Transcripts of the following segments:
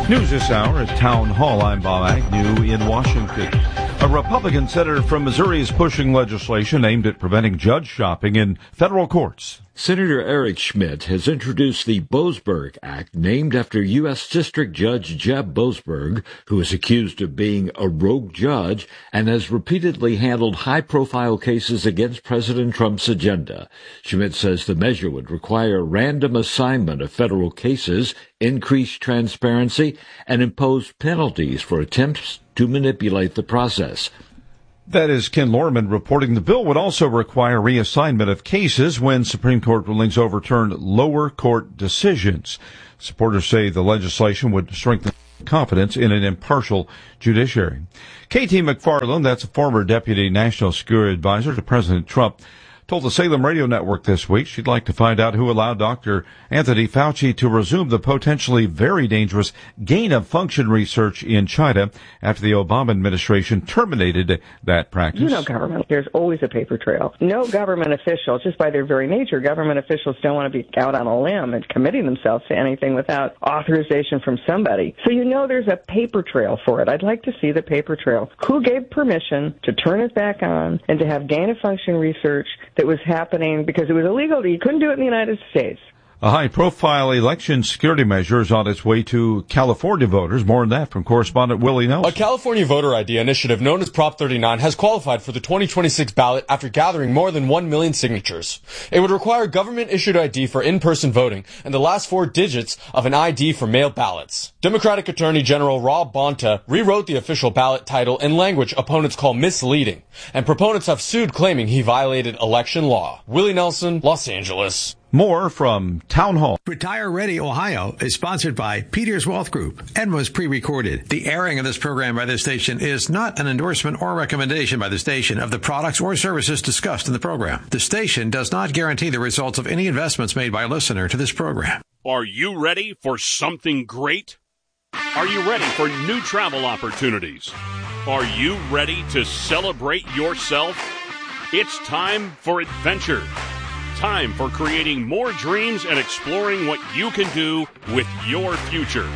News this hour at Town Hall. I'm Bob Agnew in Washington. A Republican senator from Missouri is pushing legislation aimed at preventing judge shopping in federal courts. Senator Eric Schmidt has introduced the Boasberg Act, named after U.S. District Judge Jeb Boasberg, who is accused of being a rogue judge and has repeatedly handled high-profile cases against President Trump's agenda. Schmidt says the measure would require random assignment of federal cases, increase transparency, and impose penalties for attempts to manipulate the process. That is Ken Lorman reporting. The bill would also require reassignment of cases when Supreme Court rulings overturned lower court decisions. Supporters say the legislation would strengthen confidence in an impartial judiciary. K.T. McFarland, that's a former deputy national security advisor to President Trump, told the Salem Radio Network this week she'd like to find out who allowed Dr. Anthony Fauci to resume the potentially very dangerous gain-of-function research in China after the Obama administration terminated that practice. You know, government, there's always a paper trail. No government official, just by their very nature, government officials don't want to be out on a limb and committing themselves to anything without authorization from somebody. So you know there's a paper trail for it. I'd like to see the paper trail. Who gave permission to turn it back on and to have gain-of-function research that was happening because it was illegal? You couldn't do it in the United States. A high-profile election security measure is on its way to California voters. More on that from correspondent Willie Nelson. A California voter ID initiative known as Prop 39 has qualified for the 2026 ballot after gathering more than 1 million signatures. It would require government-issued ID for in-person voting and the last 4 digits of an ID for mail ballots. Democratic Attorney General Rob Bonta rewrote the official ballot title in language opponents call misleading, and proponents have sued claiming he violated election law. Willie Nelson, Los Angeles. More from Town Hall. Retire Ready Ohio is sponsored by Peters Wealth Group and was pre-recorded. The airing of this program by this station is not an endorsement or recommendation by the station of the products or services discussed in the program. The station does not guarantee the results of any investments made by a listener to this program. Are you ready for something great? Are you ready for new travel opportunities? Are you ready to celebrate yourself? It's time for adventure. Time for creating more dreams and exploring what you can do with your future.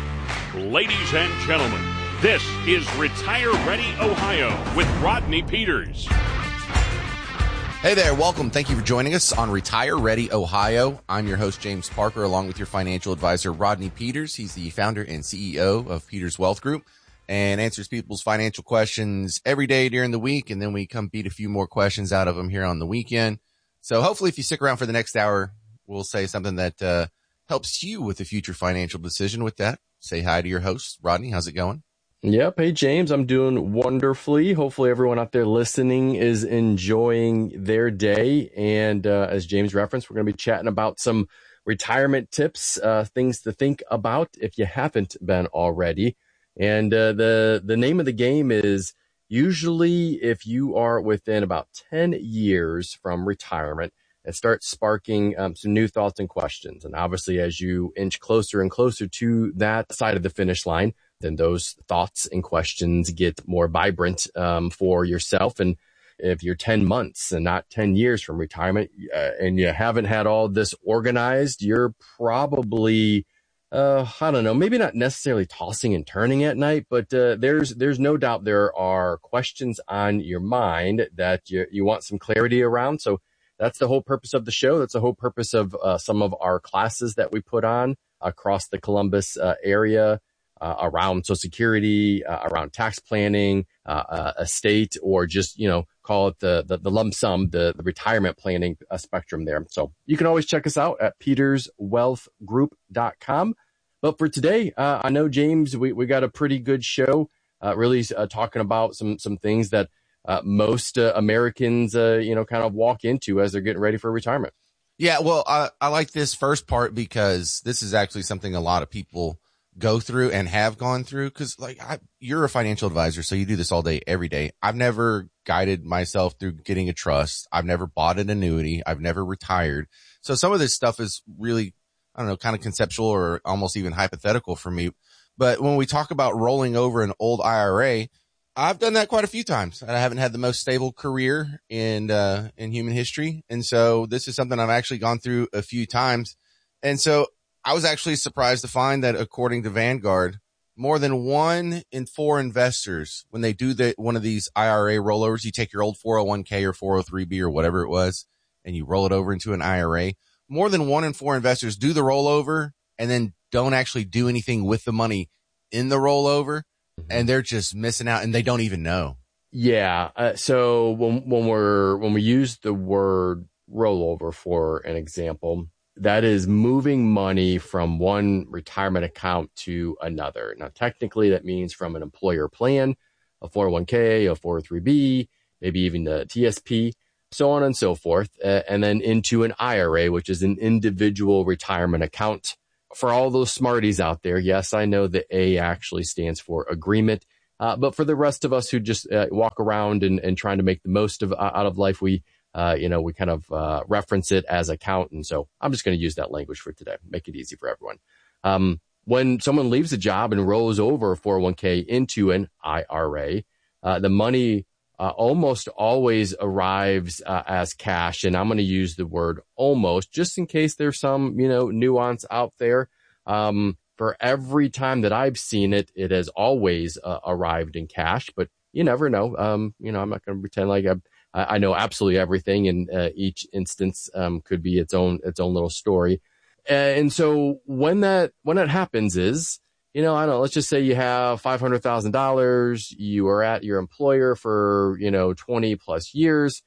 Ladies and gentlemen, this is Retire Ready Ohio with Rodney Peters. Hey there, welcome. Thank you for joining us on Retire Ready Ohio. I'm your host, James Parker, along with your financial advisor, Rodney Peters. He's the founder and CEO of Peters Wealth Group and answers people's financial questions every day during the week, and then we come beat a few more questions out of them here on the weekend. So hopefully if you stick around for the next hour, we'll say something that helps you with a future financial decision. With that, say hi to your host. Rodney, how's it going? Yep. Hey, James, I'm doing wonderfully. Hopefully everyone out there listening is enjoying their day. And as James referenced, we're going to be chatting about some retirement tips, things to think about if you haven't been already. And the name of the game is usually if you are within about 10 years from retirement, it starts sparking some new thoughts and questions. And obviously, as you inch closer and closer to that side of the finish line, then those thoughts and questions get more vibrant for yourself. And if you're 10 months and not 10 years from retirement and you haven't had all this organized, you're probably I don't know, maybe not necessarily tossing and turning at night, but there's no doubt there are questions on your mind that you want some clarity around. So that's the whole purpose of the show. That's the whole purpose of some of our classes that we put on across the Columbus area around Social Security, around tax planning, estate, or just, call it the lump sum, the retirement planning spectrum there. So you can always check us out at peterswealthgroup.com. But for today, I know, James, we got a pretty good show, really talking about some things that most Americans, kind of walk into as they're getting ready for retirement. Yeah, well, I like this first part because this is actually something a lot of people go through and have gone through. Because, you're a financial advisor, so you do this all day, every day. I've never guided myself through getting a trust. I've never bought an annuity. I've never retired. So some of this stuff is really, I don't know, kind of conceptual or almost even hypothetical for me. But when we talk about rolling over an old IRA, I've done that quite a few times. I haven't had the most stable career in human history. And so this is something I've actually gone through a few times. And so I was actually surprised to find that according to Vanguard, more than 1 in 4 investors, when they do one of these IRA rollovers, you take your old 401k or 403b or whatever it was, and you roll it over into an IRA. More than 1 in 4 investors do the rollover and then don't actually do anything with the money in the rollover, and they're just missing out, and they don't even know. Yeah. So when we use the word rollover for an example, that is moving money from one retirement account to another. Now, technically, that means from an employer plan, a 401k, a 403b, maybe even the TSP, so on and so forth, and then into an IRA, which is an individual retirement account. For all those smarties out there, yes, I know the A actually stands for agreement. But for the rest of us who just walk around and trying to make the most out of life, we kind of reference it as account. And so I'm just going to use that language for today, make it easy for everyone. When someone leaves a job and rolls over a 401k into an IRA, the money almost always arrives as cash. And I'm going to use the word almost just in case there's some, nuance out there. For every time that I've seen it, it has always arrived in cash, but you never know. I'm not going to pretend like I know absolutely everything, and each instance could be its own little story. And so when that happens is, I don't know, let's just say you have $500,000, you are at your employer for, 20 plus years.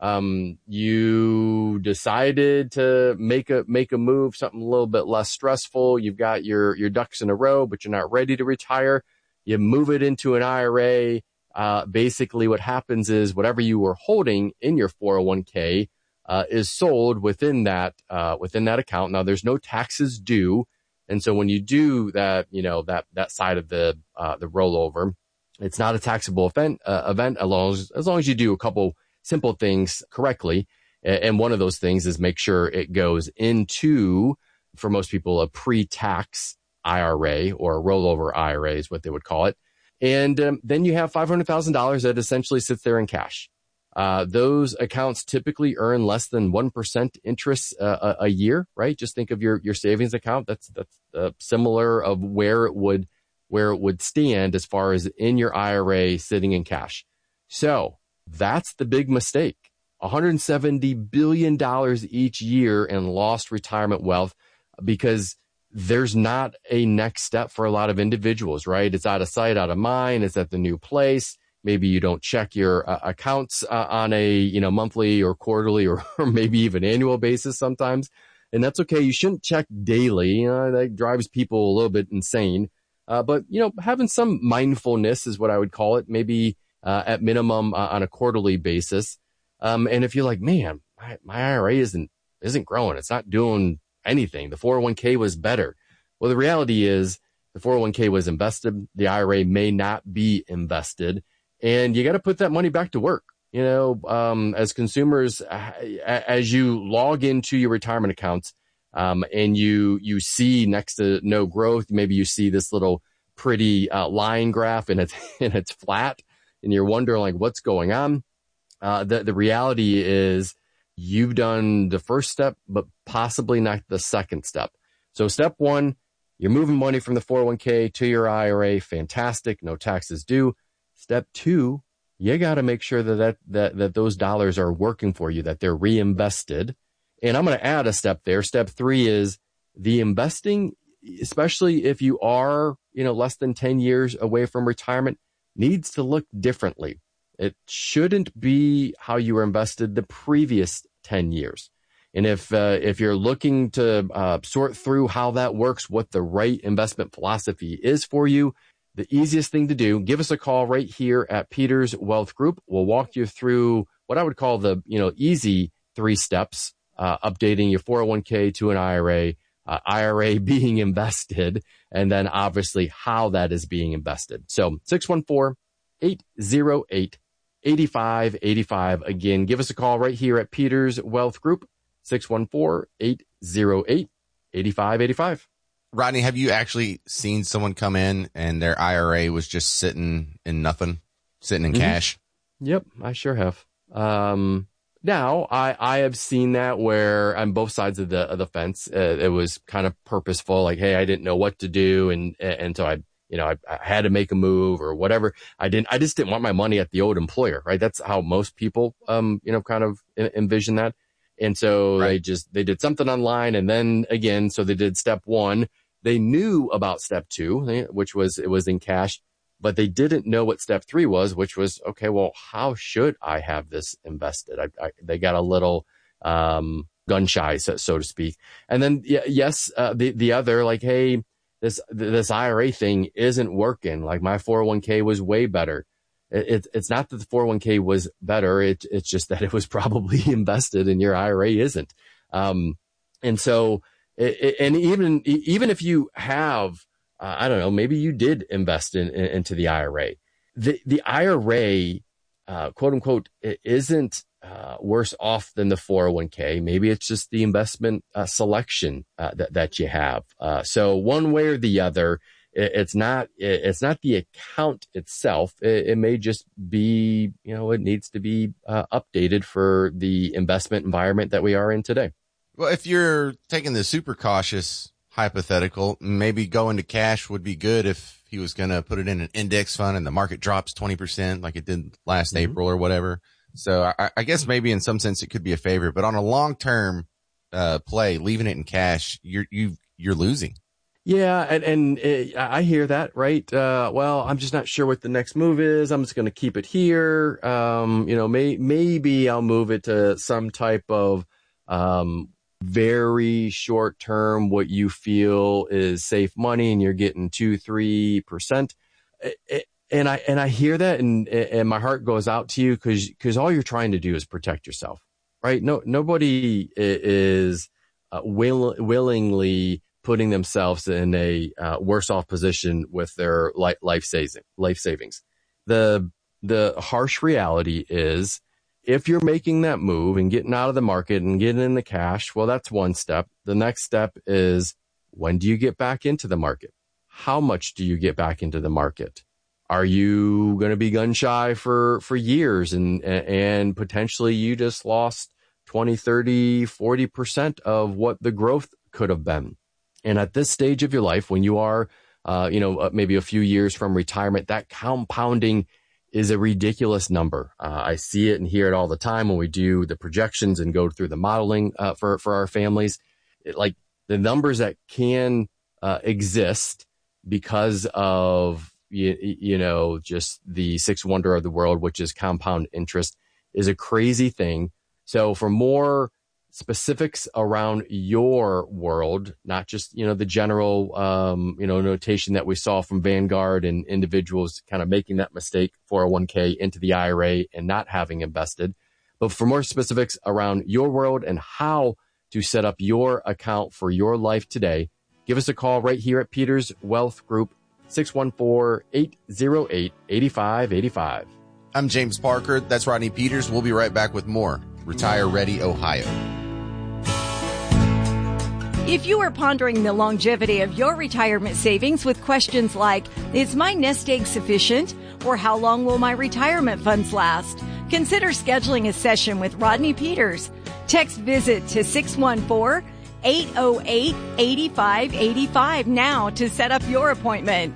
You decided to make a move, something a little bit less stressful. You've got your ducks in a row, but you're not ready to retire. You move it into an IRA. Basically what happens is whatever you were holding in your 401k, is sold within that account. Now there's no taxes due. And so when you do that, that side of the rollover, it's not a taxable event as long as you do a couple simple things correctly. And one of those things is make sure it goes into, for most people, a pre-tax IRA or a rollover IRA is what they would call it. And then you have $500,000 that essentially sits there in cash. Those accounts typically earn less than 1% interest a year, right? Just think of your savings account. That's similar of where it would stand as far as in your IRA sitting in cash. So that's the big mistake. $170 billion each year in lost retirement wealth because there's not a next step for a lot of individuals, right? It's out of sight, out of mind. It's at the new place. Maybe you don't check your accounts on a monthly or quarterly or maybe even annual basis sometimes. And that's okay. You shouldn't check daily. That drives people a little bit insane. But having some mindfulness is what I would call it, maybe at minimum on a quarterly basis. And if you're like, man, my IRA isn't growing, it's not doing anything, the 401k was better. Well, the reality is the 401k was invested. The IRA may not be invested. And you got to put that money back to work. As consumers, as you log into your retirement accounts, and you see next to no growth, maybe you see this little pretty line graph and it's flat, and you're wondering like what's going on. The reality is you've done the first step, but possibly not the second step. So step one, you're moving money from the 401k to your IRA. Fantastic. No taxes due. Step two, you got to make sure that those dollars are working for you, that they're reinvested. And I'm going to add a step there. Step three is the investing, especially if you are, less than 10 years away from retirement, needs to look differently. It shouldn't be how you were invested the previous 10 years. And if you're looking to sort through how that works, what the right investment philosophy is for you, the easiest thing to do, give us a call right here at Peters Wealth Group. We'll walk you through what I would call the easy 3 steps, updating your 401k to an IRA, IRA being invested, and then obviously how that is being invested. So 614-808-8585. Again, give us a call right here at Peters Wealth Group, 614-808-8585. Rodney, have you actually seen someone come in and their IRA was just sitting in nothing, sitting in cash? Yep, I sure have. Now, I have seen that where on both sides of the fence, it was kind of purposeful. Like, hey, I didn't know what to do, and so I I had to make a move or whatever. I just didn't want my money at the old employer, right? That's how most people, kind of envision that. And so right. they did something online. And then again, so they did step one. They knew about step two, which was, it was in cash, but they didn't know what step three was, which was, okay, well, how should I have this invested? They got a little, gun shy, so to speak. And then, the other, like, hey, this IRA thing isn't working. Like, my 401k was way better. It's not that the 401k was better. It's just that it was probably invested and your IRA isn't. And so, and even if you have, I don't know, maybe you did invest into the IRA. The IRA, quote unquote, isn't worse off than the 401k. Maybe it's just the investment selection that you have. So one way or the other, it's not the account itself. It may just be, it needs to be updated for the investment environment that we are in today. Well, if you're taking the super cautious hypothetical, maybe going to cash would be good if he was going to put it in an index fund and the market drops 20% like it did last April or whatever. So I guess maybe in some sense it could be a favor, but on a long-term play, leaving it in cash, you're losing. Yeah. And I hear that, right? Well, I'm just not sure what the next move is. I'm just going to keep it here. Maybe I'll move it to some type of, very short term, what you feel is safe money and you're getting 2-3%. And I hear that and my heart goes out to you because all you're trying to do is protect yourself, right? Nobody is willingly putting themselves in a worse off position with their life savings. The harsh reality is, if you're making that move and getting out of the market and getting in the cash, well, that's one step. The next step is, when do you get back into the market? How much do you get back into the market? Are you going to be gun shy for years and potentially you just lost 20, 30, 40% of what the growth could have been? And at this stage of your life, when you are, maybe a few years from retirement, that compounding is a ridiculous number. I see it and hear it all the time when we do the projections and go through the modeling for our families. Like the numbers that can exist because of just the sixth wonder of the world, which is compound interest, is a crazy thing. So for more specifics around your world, not just, the general, notation that we saw from Vanguard and individuals kind of making that mistake, 401k into the IRA and not having invested, but for more specifics around your world and how to set up your account for your life today, give us a call right here at Peters Wealth Group, 614-808-8585. I'm James Parker. That's Rodney Peters. We'll be right back with more Retire Ready Ohio. If you are pondering the longevity of your retirement savings with questions like, is my nest egg sufficient? Or how long will my retirement funds last? Consider scheduling a session with Rodney Peters. Text VISIT to 614-808-8585 now to set up your appointment.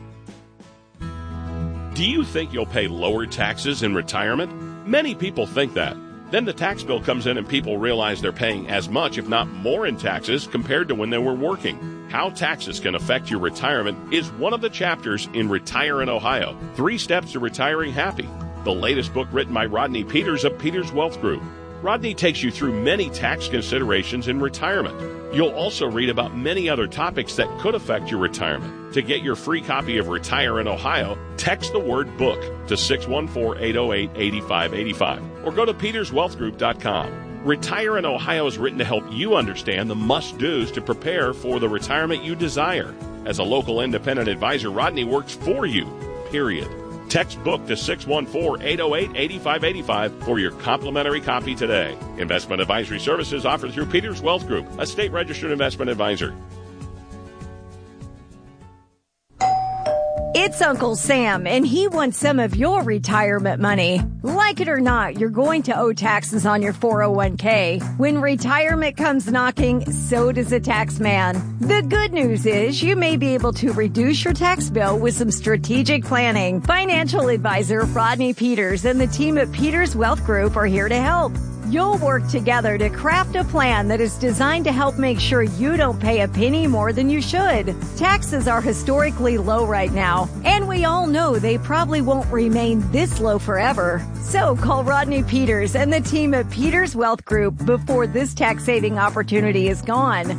Do you think you'll pay lower taxes in retirement? Many people think that. Then the tax bill comes in and people realize they're paying as much, if not more, in taxes compared to when they were working. How taxes can affect your retirement is one of the chapters in Retire in Ohio, 3 Steps to Retiring Happy, the latest book written by Rodney Peters of Peters Wealth Group. Rodney takes you through many tax considerations in retirement. You'll also read about many other topics that could affect your retirement. To get your free copy of Retire in Ohio, text the word book to 614-808-8585 or go to peterswealthgroup.com. Retire in Ohio is written to help you understand the must-dos to prepare for the retirement you desire. As a local independent advisor, Rodney works for you, period. Text book to 614-808-8585 for your complimentary copy today. Investment advisory services offered through Peters Wealth Group, a state registered investment advisor. It's Uncle Sam, and he wants some of your retirement money. Like it or not, you're going to owe taxes on your 401k. When retirement comes knocking, so does a tax man. The good news is you may be able to reduce your tax bill with some strategic planning. Financial advisor Rodney Peters and the team at Peters Wealth Group are here to help. You'll work together to craft a plan that is designed to help make sure you don't pay a penny more than you should. Taxes are historically low right now, and we all know they probably won't remain this low forever. So call Rodney Peters and the team at Peters Wealth Group before this tax-saving opportunity is gone.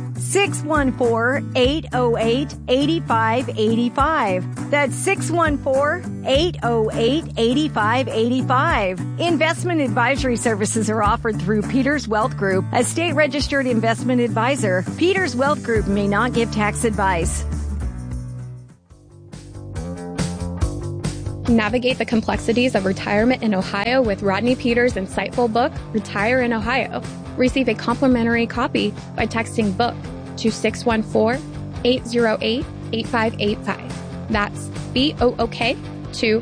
614-808-8585. That's 614-808-8585. Investment advisory services are offered through Peters Wealth Group, a state-registered investment advisor. Peters Wealth Group may not give tax advice. Navigate the complexities of retirement in Ohio with Rodney Peters' insightful book, Retire in Ohio. Receive a complimentary copy by texting BOOK to 614-808-8585. That's BOOK to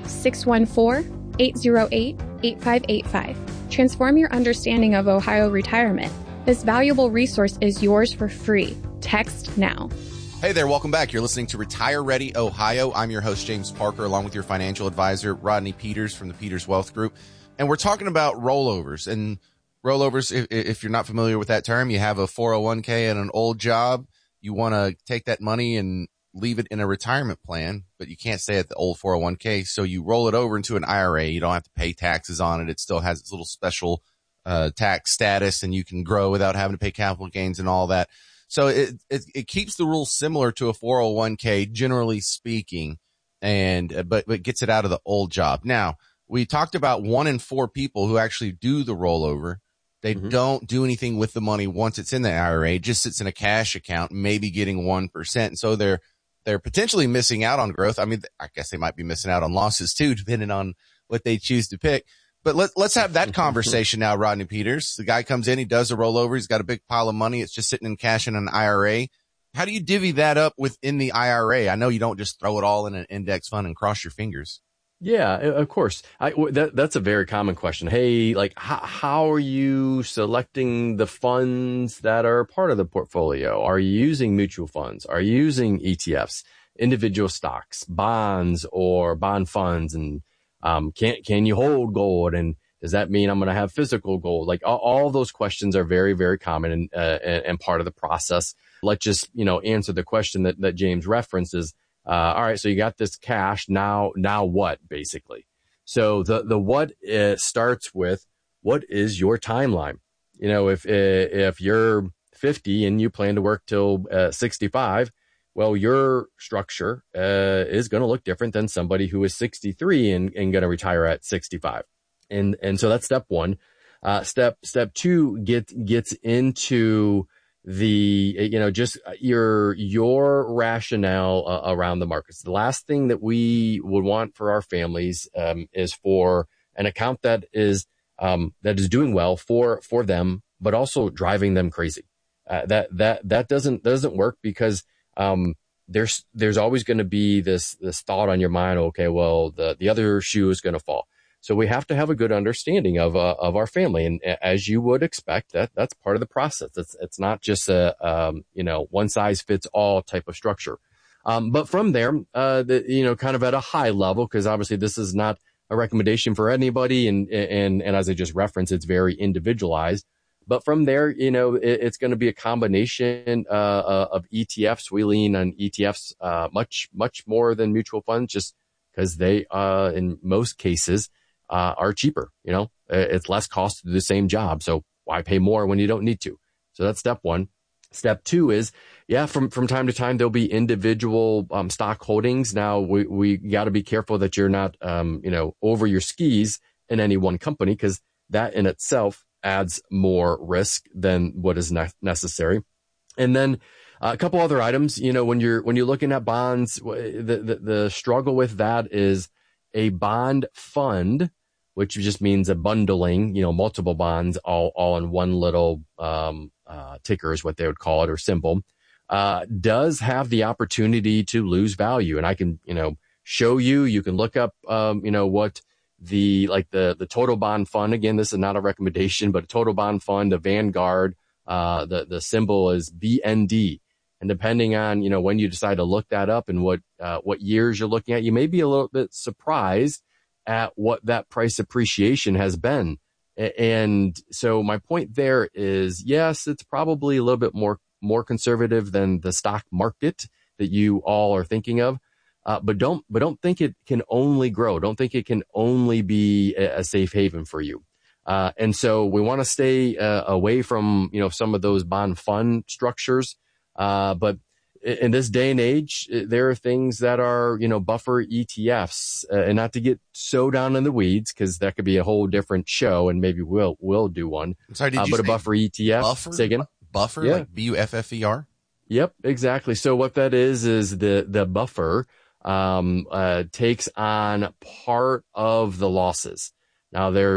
614-808-8585. Transform your understanding of Ohio retirement. This valuable resource is yours for free. Text now. Hey there, welcome back. You're listening to Retire Ready Ohio. I'm your host, James Parker, along with your financial advisor, Rodney Peters from the Peters Wealth Group. And we're talking about rollovers. And rollovers, if you're not familiar with that term, you have a 401k and an old job. You want to take that money and leave it in a retirement plan, but you can't stay at the old 401k. So you roll it over into an IRA. You don't have to pay taxes on it. It still has its little special tax status, and you can grow without having to pay capital gains and all that. So it keeps the rules similar to a 401k, generally speaking, and but gets it out of the old job. Now, we talked about 1 in 4 people who actually do the rollover. They don't do anything with the money once it's in the IRA. It just sits in a cash account, maybe getting 1%. And so they're potentially missing out on growth. I mean, I guess they might be missing out on losses too, depending on what they choose to pick. But let's have that conversation now, Rodney Peters. The guy comes in, he does a rollover. He's got a big pile of money. It's just sitting in cash in an IRA. How do you divvy that up within the IRA? I know you don't just throw it all in an index fund and cross your fingers. Yeah, of course. That's a very common question. Hey, like, how are you selecting the funds that are part of the portfolio? Are you using mutual funds? Are you using ETFs, individual stocks, bonds, or bond funds? And can you hold gold? And does that mean I'm going to have physical gold? Like all those questions are very, very common and part of the process. Let's just, answer the question that James references. All right, so you got this cash. Now what, basically? So the what starts with, what is your timeline? If you're 50 and you plan to work till 65, well, your structure is going to look different than somebody who is 63 and going to retire at 65. And so that's step one. Step two gets into the, just your rationale around the markets. The last thing that we would want for our families is for an account that is doing well for them, but also driving them crazy. That doesn't work because there's always going to be this thought on your mind. Okay, well, the other shoe is going to fall. So we have to have a good understanding of our family, and as you would expect, that's part of the process. It's not just a one size fits all type of structure. But from there, kind of at a high level, because obviously this is not a recommendation for anybody, and as I just referenced, it's very individualized. But from there, it's going to be a combination of ETFs. We lean on ETFs much more than mutual funds, just because they in most cases are cheaper. It's less cost to do the same job. So why pay more when you don't need to? So that's step one. Step two is, from time to time, there'll be individual stock holdings. Now we got to be careful that you're not, over your skis in any one company, because that in itself adds more risk than what is necessary. And then a couple other items, when you're looking at bonds, the struggle with that is a bond fund, which just means a bundling, multiple bonds all in one little ticker is what they would call it, or symbol, does have the opportunity to lose value. And I can, show you. You can look up, what the total bond fund. Again, this is not a recommendation, but a total bond fund, a Vanguard, the symbol is BND. And depending on, when you decide to look that up and what years you're looking at, you may be a little bit surprised at what that price appreciation has been. And so my point there is, yes, it's probably a little bit more conservative than the stock market that you all are thinking of. But don't think it can only grow. Don't think it can only be a safe haven for you. And so we want to stay away from, some of those bond fund structures. But in this day and age, there are things that are, buffer ETFs, and not to get so down in the weeds, because that could be a whole different show, and maybe we'll do one. I'm sorry, did you but say a buffer ETF? Buffer? Say again? Buffer, Yeah. like BUFFER? Yep, exactly. So what that is the buffer takes on part of the losses. Now